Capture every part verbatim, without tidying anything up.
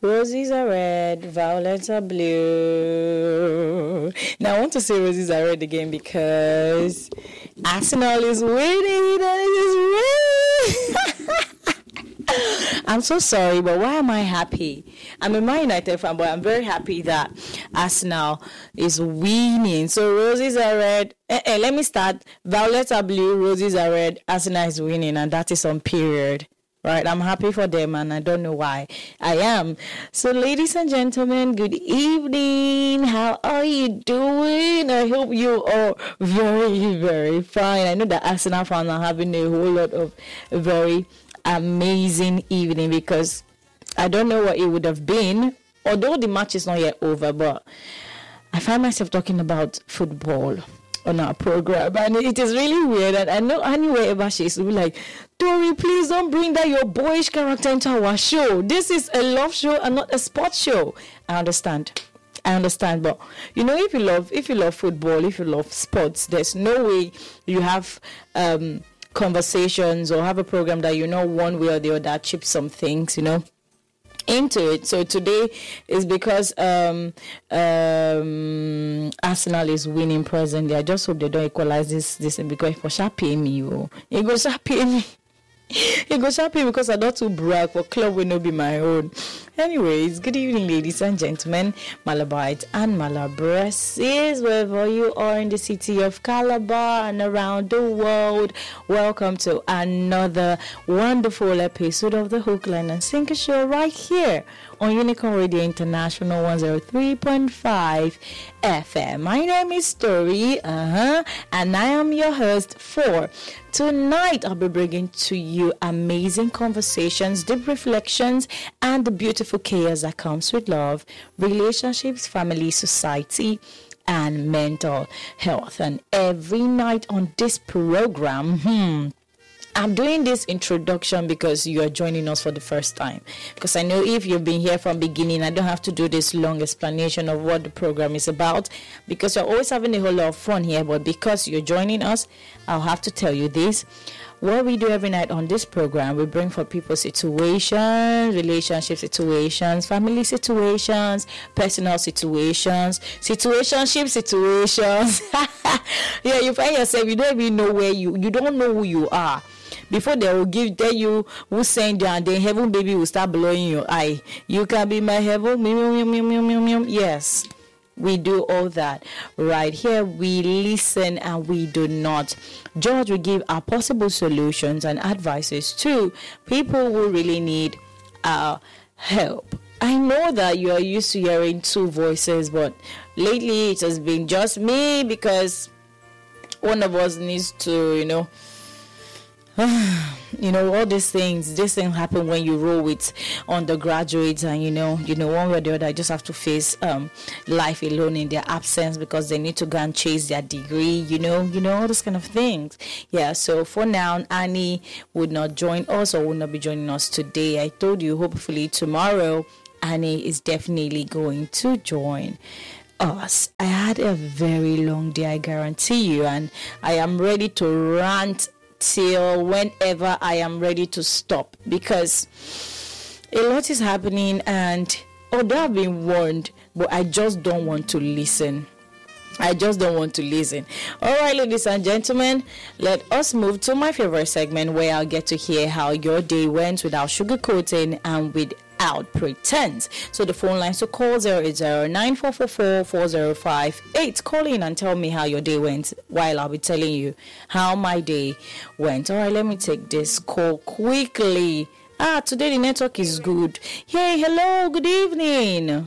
Roses are red, violets are blue. Now I want to say roses are red again because Arsenal is winning. That is really. I'm so sorry, but why am I happy? I'm a Man United fan, but I'm very happy that Arsenal is winning. So roses are red. Eh, eh, let me start. Violets are blue, roses are red. Arsenal is winning, and that is on period. Right, I'm happy for them, and I don't know why I am. So, ladies and gentlemen, good evening. How are you doing? I hope you are very, very fine. I know that Arsenal fans are having a whole lot of very amazing evening because I don't know what it would have been, although the match is not yet over, but I find myself talking about football on our program, and it is really weird. And I know anywhere she is, will be like, Tori, please don't bring that your boyish character into our show. This is a love show and not a sports show. I understand. I understand, but you know, if you love, if you love football, if you love sports, there's no way you have um, conversations or have a program that you know one way or the other chip some things, you know, into it. So today is because um um Arsenal is winning presently. I just hope they don't equalize this this because for sure pay me, oh, it goes sure pay me. It goes happy because I not too brag for club will not be my own. Anyways, good evening, ladies and gentlemen, Malabite and Malabresses, wherever you are in the city of Calabar and around the world. Welcome to another wonderful episode of the Hook, Line and Sinker Show right here on Unicorn Radio International one oh three point five F M. My name is Tori, uh-huh, and I am your host for tonight. I'll be bringing to you amazing conversations, deep reflections, and the beautiful chaos that comes with love, relationships, family, society, and mental health. And every night on this program, hmm, I'm doing this introduction because you are joining us for the first time. Because I know if you've been here from beginning, I don't have to do this long explanation of what the program is about. Because you're always having a whole lot of fun here. But because you're joining us, I'll have to tell you this. What we do every night on this program, we bring for people situations, relationship situations, family situations, personal situations, situationship situations. Yeah, you find yourself, you don't even know where you, you don't know who you are. Before they will give tell you who sent you, and then heaven baby will start blowing your eye. You can be my heaven. Yes, we do all that right here. We listen and we do not judge. We give our possible solutions and advices to people who really need our help. I know that you are used to hearing two voices, but lately it has been just me because one of us needs to, you know, you know, all these things, this thing happen when you roll with undergraduates, and you know, you know, one way or the other, I just have to face um life alone in their absence because they need to go and chase their degree, you know, you know, all those kind of things. Yeah, so for now, Annie would not join us or would not be joining us today. I told you, hopefully tomorrow, Annie is definitely going to join us. I had a very long day, I guarantee you, and I am ready to rant till whenever I am ready to stop because a lot is happening, and although I've been warned, but I just don't want to listen. I just don't want to listen. All right, ladies and gentlemen, let us move to my favorite segment where I'll get to hear how your day went without sugarcoating and without pretense. So the phone lines to call zero eight zero nine four four four four zero five eight. Call in and tell me how your day went while I'll be telling you how my day went. All right, let me take this call quickly. Ah, today the network is good. Hey, hello, good evening.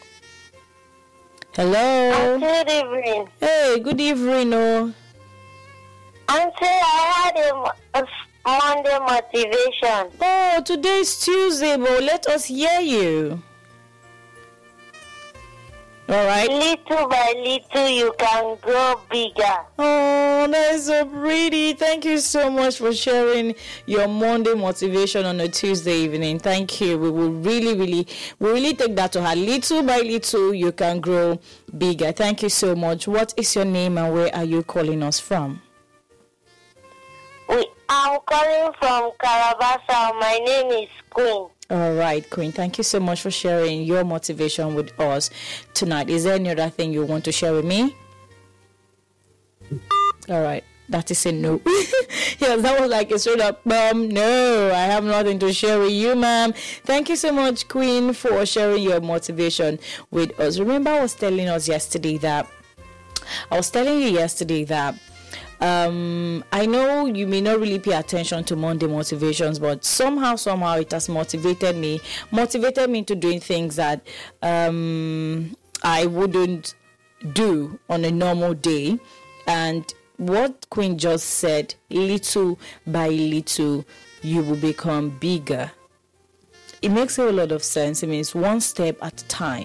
Hello. Good evening. Hey, good evening. Oh. Auntie, I had a, a Monday motivation. Oh, today is Tuesday, but let us hear you. All right. Little by little, you can grow bigger. Oh, that is so pretty. Thank you so much for sharing your Monday motivation on a Tuesday evening. Thank you. We will really, really, we really take that to heart. Little by little, you can grow bigger. Thank you so much. What is your name and where are you calling us from? We, I'm calling from Calabasa. My name is Queen. All right, Queen. Thank you so much for sharing your motivation with us tonight. Is there any other thing you want to share with me? All right. That is a no. Yes, that was like a straight up um no. I have nothing to share with you, ma'am. Thank you so much, Queen, for sharing your motivation with us. Remember, I was telling us yesterday that I was telling you yesterday that Um, I know you may not really pay attention to Monday motivations, but somehow, somehow it has motivated me, motivated me to doing things that um, I wouldn't do on a normal day. And what Queen just said, little by little, you will become bigger. It makes a lot of sense. It means one step at a time.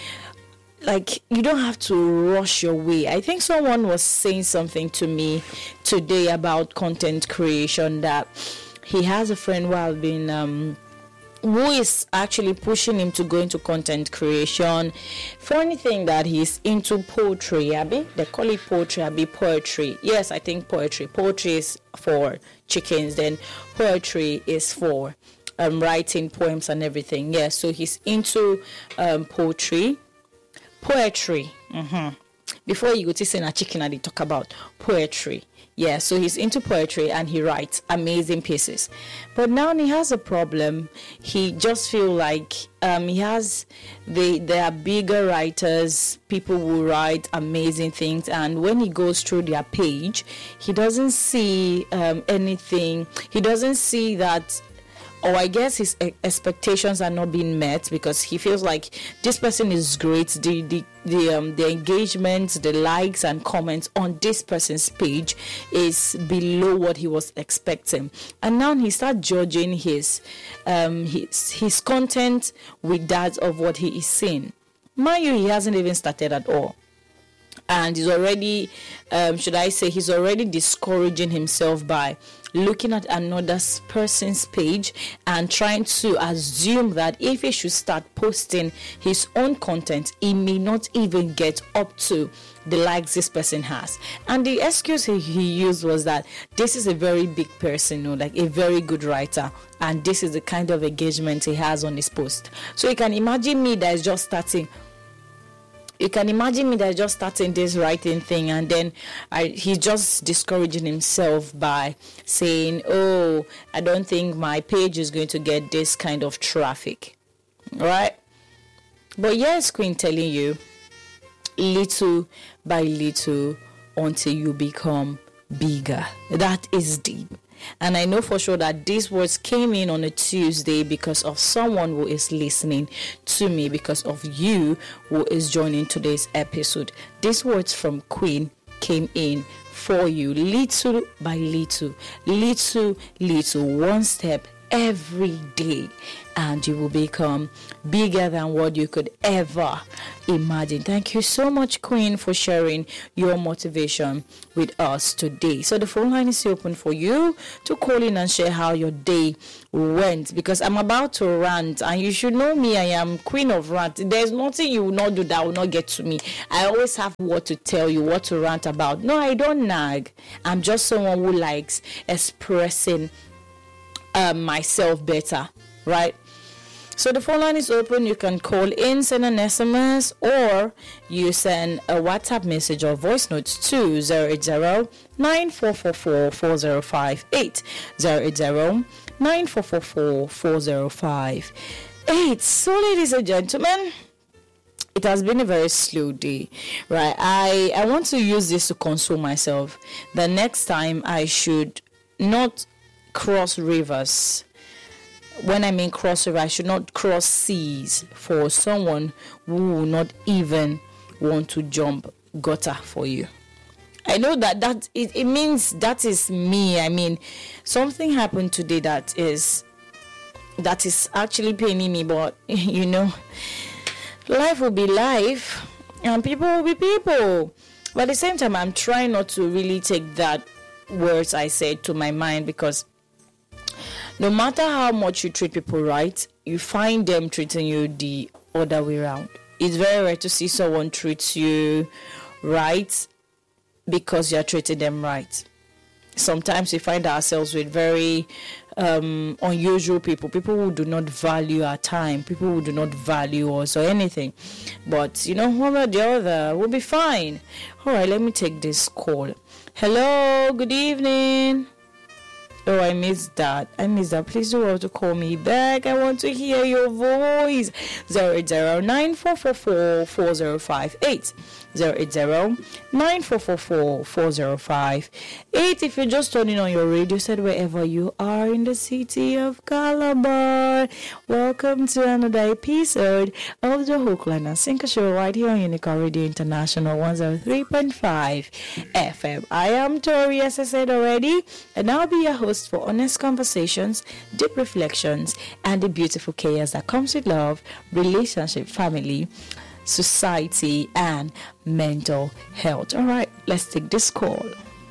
Like, you don't have to rush your way. I think someone was saying something to me today about content creation, that he has a friend who has been um who is actually pushing him to go into content creation. Funny thing that he's into poetry, Abby. They call it poetry, Abby, poetry. Yes, I think poetry. Poetry is for chickens, then poetry is for um writing poems and everything. Yeah, so he's into um poetry. Poetry. Mm-hmm. Before you go to say a chicken, and they talk about poetry. Yeah, so he's into poetry and he writes amazing pieces. But now he has a problem. He just feel like um, he has the there are bigger writers, people who write amazing things, and when he goes through their page, he doesn't see um, anything. He doesn't see that. Or I guess his expectations are not being met, because he feels like this person is great. The the the um the engagement, the likes and comments on this person's page is below what he was expecting, and now he starts judging his um his his content with that of what he is seeing. Mind you, he hasn't even started at all. And he's already, um, should I say, he's already discouraging himself by looking at another person's page and trying to assume that if he should start posting his own content, he may not even get up to the likes this person has. And the excuse he, he used was that this is a very big person, you know, like a very good writer, and this is the kind of engagement he has on his post. So you can imagine me that is just starting You can imagine me that just starting this writing thing, and then I, he's just discouraging himself by saying, oh, I don't think my page is going to get this kind of traffic. Right? But yes, Queen telling you, little by little until you become bigger. That is deep. And I know for sure that these words came in on a Tuesday because of someone who is listening to me, because of you who is joining today's episode. These words from Queen came in for you, little by little, little, little, one step every day, and you will become bigger than what you could ever imagine. Thank you so much, Queen, for sharing your motivation with us today. So the phone line is open for you to call in and share how your day went, because I'm about to rant, and you should know me, I am Queen of Rant. There's nothing you will not do that will not get to me. I always have what to tell you, what to rant about. No, I don't nag. I'm just someone who likes expressing Um, myself better, right? So the phone line is open. You can call in, send an S M S, or you send a WhatsApp message or voice notes to zero eight zero, nine four four four, four zero five eight, zero eight zero, nine four four four, four zero five eight. So ladies and gentlemen, it has been a very slow day, right? I, I want to use this to console myself. The next time I should not cross rivers. When I mean cross river, I should not cross seas for someone who will not even want to jump gutter for you. I know that that it, it means that is me. I mean, something happened today that is that is actually paining me, but you know, life will be life and people will be people. But at the same time, I'm trying not to really take that words I said to my mind, because no matter how much you treat people right, you find them treating you the other way around. It's very rare to see someone treat you right because you're treating them right. Sometimes we find ourselves with very um, unusual people, people who do not value our time, people who do not value us or anything. But, you know, one or the other, we'll be fine. All right, let me take this call. Hello, good evening. Oh, I missed that. I missed that. Please do well to call me back. I want to hear your voice. zero eight zero nine four four four four zero five eight. zero eight zero nine four four four four zero five eight. If you're just turning on your radio set wherever you are in the city of Calabar, welcome to another episode of the Hookline and Sinker Show right here on Unicorn Radio International one oh three point five F M. I am Tori, as I said already, and I'll be your host for honest conversations, deep reflections, and the beautiful chaos that comes with love, relationship, family, society, and mental health. All right, let's take this call.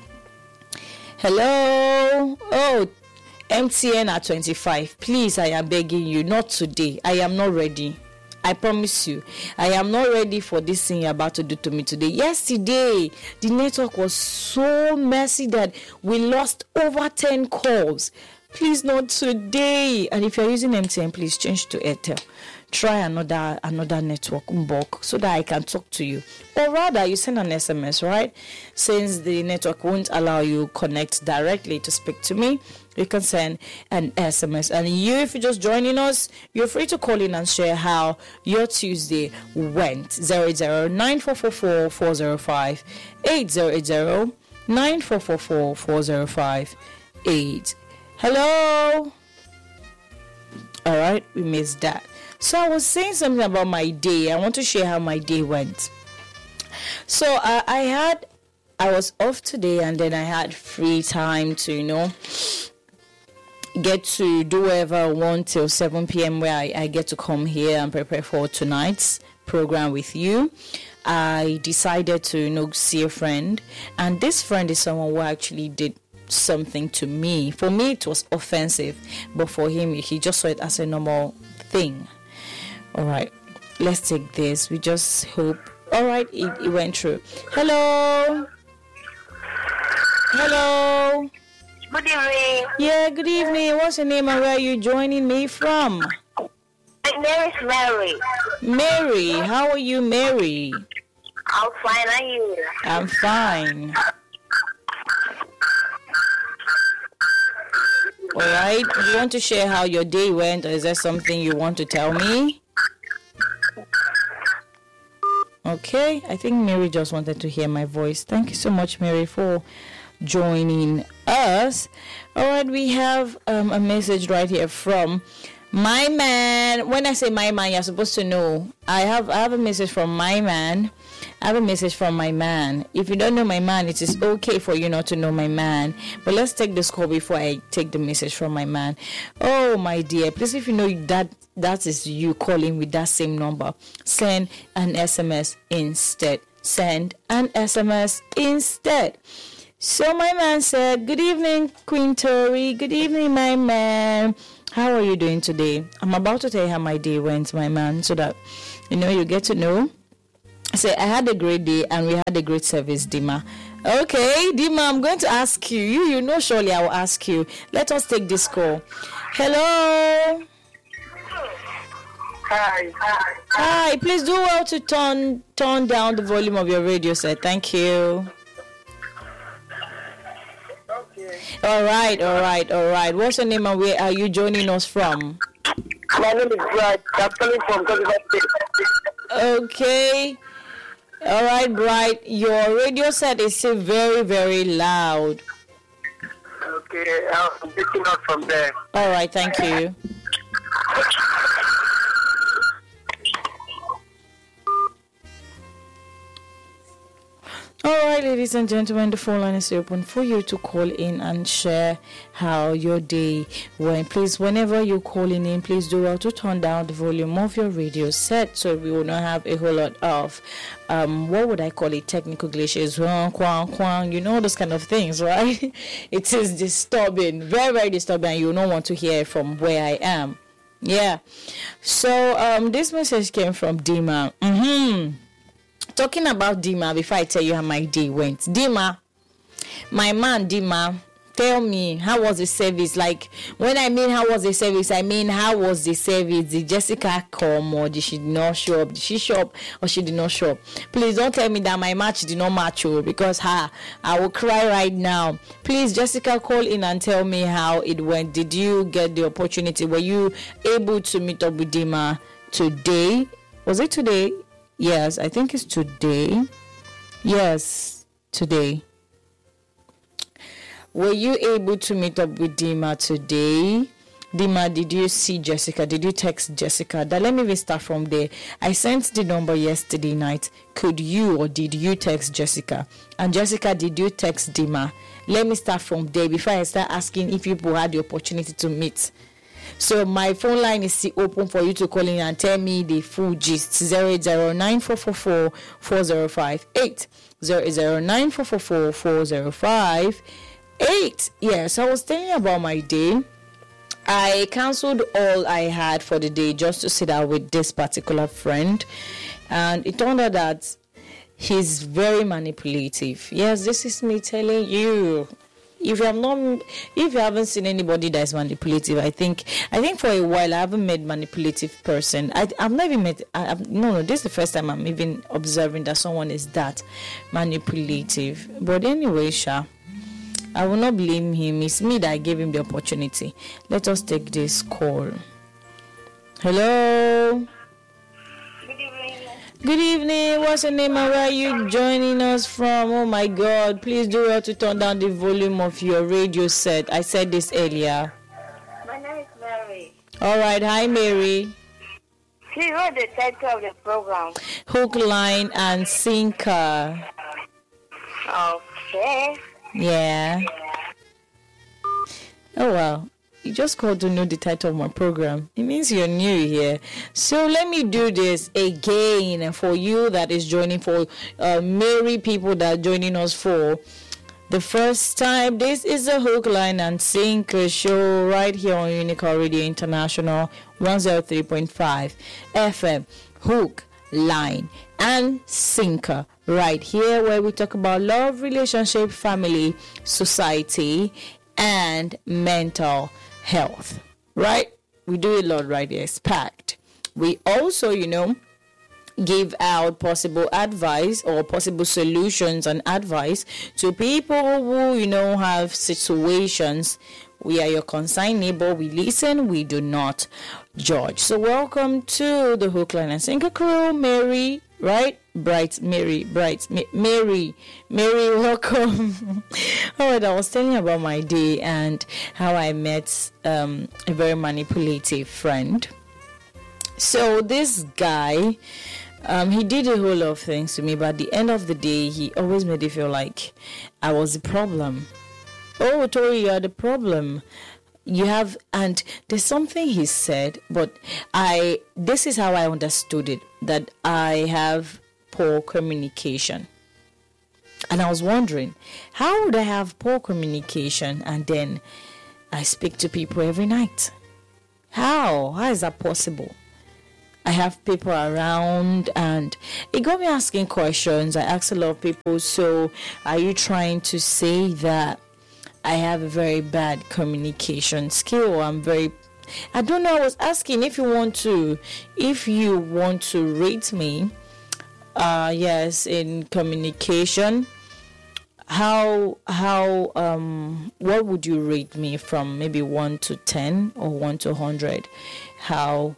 Hello. Oh, M T N at twenty-five. Please, I am begging you, not today. I am not ready. I promise you, I am not ready for this thing you're about to do to me today. Yesterday, the network was so messy that we lost over ten calls. Please, not today. And if you're using M T N, please change to Airtel. Try another another network Mbok so that I can talk to you. Or rather, you send an S M S, right? Since the network won't allow you connect directly to speak to me, you can send an S M S. And you, if you're just joining us, you're free to call in and share how your Tuesday went. zero eight zero nine four four four four zero five eight. zero eight zero nine four four four four zero five eight. Hello. All right, we missed that. So I was saying something about my day. I want to share how my day went. So uh, I had, I was off today, and then I had free time to, you know, get to do whatever I want till seven p.m. where I, I get to come here and prepare for tonight's program with you. I decided to, you know, see a friend, and this friend is someone who actually did something to me. For me, it was offensive, but for him, he just saw it as a normal thing. All right, let's take this. We just hope. All right, it, it went through. Hello. Hello. Good evening. Yeah, good evening. What's your name and where are you joining me from? My name is Mary. Mary, how are you, Mary? I'm fine, are you? I'm fine. All right. Do you want to share how your day went, or is there something you want to tell me? Okay. I think Mary just wanted to hear my voice. Thank you so much, Mary, for joining us. All right. We have um, a message right here from my man. When I say my man, you're supposed to know. I have I have a message from my man. I have a message from my man. If you don't know my man, it is okay for you not to know my man. But let's take this call before I take the message from my man. Oh, my dear, please, if you know that that is you calling with that same number, send an S M S instead. Send an S M S instead. So my man said, good evening, Queen Tori. Good evening, my man. How are you doing today? I'm about to tell you how my day went, my man, so that, you know, you get to know. Say, I had a great day and we had a great service, Dima. Okay, Dima, I'm going to ask you. You, you know, surely I will ask you. Let us take this call. Hello. Hi. Hi. Hi. Please do well to turn turn down the volume of your radio set. Thank you. Okay. All right, all right, all right. What's your name and where are you joining us from? My name is Brad. I'm calling from Kaduna State. Okay. All right, Bright. Your radio set is still very, very loud. Okay, I'm picking up from there. All right, thank you. All right, ladies and gentlemen, the phone line is open for you to call in and share how your day went. Please, whenever you're calling in, please do well to turn down the volume of your radio set so we will not have a whole lot of, um, what would I call it, technical glitches, you know, those kind of things, right? It is disturbing, very, very disturbing, and you don't want to hear from where I am. Yeah. So, um, this message came from Dima. Mm-hmm. Talking about Dima, before I tell you how my day went. Dima, my man Dima, Tell me, how was the service? Like, when I mean how was the service, I mean how was the service? Did Jessica come, or did she not show up? Did she show up or she did not show up? Please don't tell me that my match did not match, oh, because ha, I will cry right now. Please, Jessica, call in and tell me how it went. Did you get the opportunity? Were you able to meet up with Dima today? Was it today? Yes, I think it's today. Yes, today. Were you able to meet up with Dima today? Dima, did you see Jessica? Did you text Jessica? That, let me even start from there. I sent the number yesterday night. Could you or did you text Jessica? And Jessica, did you text Dima? Let me start from there before I start asking if people had the opportunity to meet. So my phone line is still open for you to call in and tell me the full gist. zero eight zero nine four four four four zero five eight. zero eight zero nine four four four four zero five eight. Yes, I was telling you about my day. I cancelled all I had for the day just to sit out with this particular friend. And it turned out that he's very manipulative. Yes, this is me telling you. If you have not, if you haven't seen anybody that is manipulative, I think, I think for a while I haven't met manipulative person. I, I've never met. I, I've, no, no, this is the first time I'm even observing that someone is that manipulative. But anyway, Sha, I will not blame him. It's me that I gave him the opportunity. Let us take this call. Hello. Good evening. Good evening. What's your name and where are you joining us from? Oh my God. Please do well to turn down the volume of your radio set. I said this earlier. My name is Mary. All right. Hi, Mary. Please, what's the title of the program? Hook, line, and sinker. Okay. Yeah. Oh, wow. You just called to know the title of my program. It means you're new here. So let me do this again for you that is joining, for uh, Mary people that are joining us for the first time. This is a Hook, Line, and Sinker show right here on Unicorn Radio International one oh three point five F M. Hook, Line, and Sinker. Right here where we talk about love, relationship, family, society, and mental health. Right? We do a lot right here. It's packed. We also, you know, give out possible advice or possible solutions and advice to people who, you know, have situations. We are your consigned neighbor. We listen. We do not judge. So welcome to the Hook, Line, and Sinker crew. Mary, right? Bright, Mary, Bright, Ma- Mary, Mary, welcome. All right, I was telling you about my day and how I met um, a very manipulative friend. So this guy, um, he did a whole lot of things to me, but at the end of the day, he always made it feel like I was the problem. Oh, Tori, you are the problem. You have, and there's something he said, but I, this is how I understood it, that I have poor communication. And I was wondering, how would I have poor communication and then I speak to people every night? How? How is that possible? I have people around and it got me asking questions. I asked a lot of people, so are you trying to say that I have a very bad communication skill? I'm very, I don't know. I was asking if you want to, if you want to rate me, uh, yes, in communication, how, how, um, what would you rate me from maybe one to ten or one to hundred? How,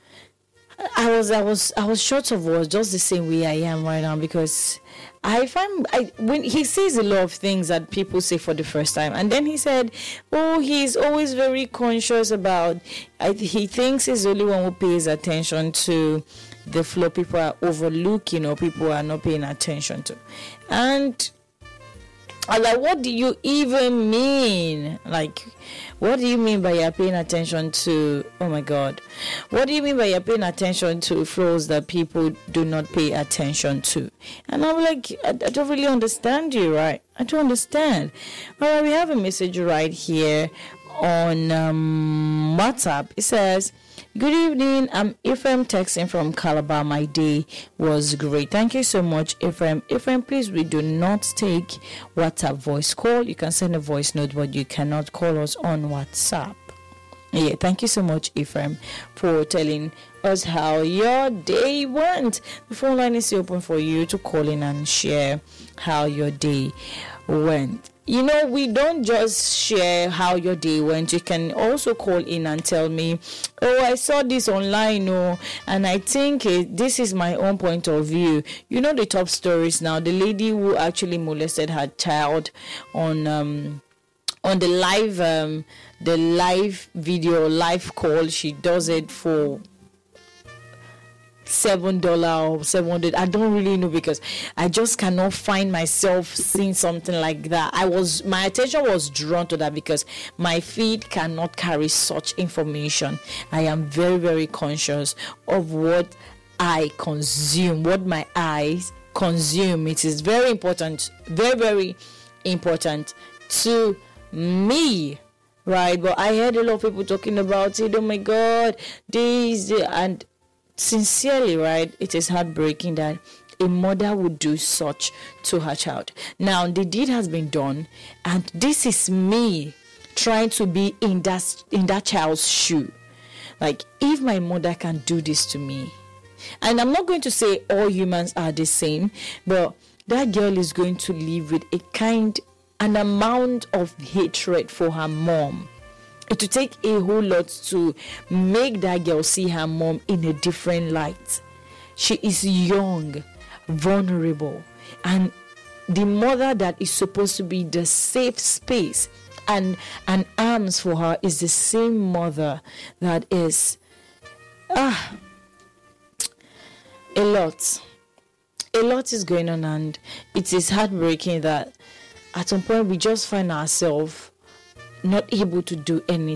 I was, I was, I was short of words, just the same way I am right now, because I find I when he says a lot of things that people say for the first time, and then he said, "Oh, he's always very conscious about." I, he thinks he's the only one who pays attention to the flow people are overlooking or people are not paying attention to, and I was like, "What do you even mean? Like, what do you mean by you're paying attention to? Oh my God, what do you mean by you're paying attention to flows that people do not pay attention to?" And I'm like, I, I don't really understand you, right? I don't understand. All right, we have a message right here on um, WhatsApp. It says, Good evening. I'm Ephraim texting from Calabar. My day was great. Thank you so much, Ephraim. Ephraim, please, we do not take WhatsApp voice call. You can send a voice note, but you cannot call us on WhatsApp. Yeah, thank you so much, Ephraim, for telling us how your day went. The phone line is open for you to call in and share how your day went. You know, we don't just share how your day went. You can also call in and tell me, oh, I saw this online, oh, and I think it, this is my own point of view. You know the top stories now. The lady who actually molested her child on um on the live um the live video live call. She does it for seven dollar or seven hundred. I don't really know, because I just cannot find myself seeing something like that. I was my attention was drawn to that because my feed cannot carry such information. I am very, very conscious of what I consume, what my eyes consume. It is very important, very, very important to me, right? But I heard a lot of people talking about it. Oh my God, this and sincerely, right, it is heartbreaking that a mother would do such to her child. Now, the deed has been done, and this is me trying to be in that in that child's shoe. Like, if my mother can do this to me, and I'm not going to say all humans are the same, but that girl is going to live with a kind, an amount of hatred for her mom. It will take a whole lot to make that girl see her mom in a different light. She is young, vulnerable, and the mother that is supposed to be the safe space and, and arms for her is the same mother that is ah a lot. A lot is going on, and it is heartbreaking that at some point we just find ourselves not able to do anything.